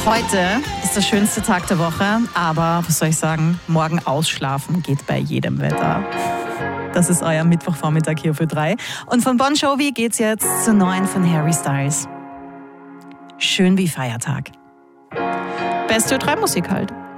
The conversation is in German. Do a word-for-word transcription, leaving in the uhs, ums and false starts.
Heute ist der schönste Tag der Woche, aber was soll ich sagen, morgen ausschlafen geht bei jedem Wetter. Das ist euer Mittwochvormittag hier für drei. Und von Bon Jovi geht's jetzt zur neuen von Harry Styles. Schön wie Feiertag. Beste drei Musik halt.